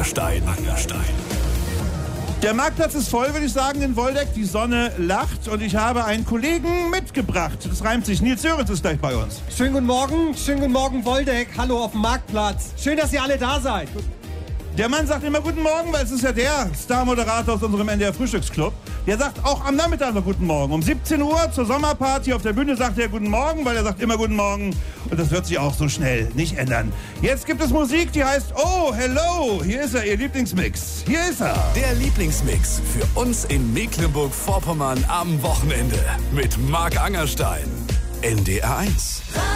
Angerstein. Der Marktplatz ist voll, würde ich sagen, in Woldeck. Die Sonne lacht und ich habe einen Kollegen mitgebracht. Das reimt sich. Nils Sörensen ist gleich bei uns. Schönen guten Morgen Woldeck. Hallo auf dem Marktplatz. Schön, dass ihr alle da seid. Der Mann sagt immer guten Morgen, weil es ist ja der Star-Moderator aus unserem NDR Frühstücksclub. Der sagt auch am Nachmittag noch guten Morgen. Um 17 Uhr zur Sommerparty auf der Bühne sagt er guten Morgen, weil er sagt immer guten Morgen. Und das wird sich auch so schnell nicht ändern. Jetzt gibt es Musik, die heißt Oh, Hello. Hier ist er, Ihr Lieblingsmix. Hier ist er. Der Lieblingsmix für uns in Mecklenburg-Vorpommern am Wochenende mit Marc Angerstein. NDR 1.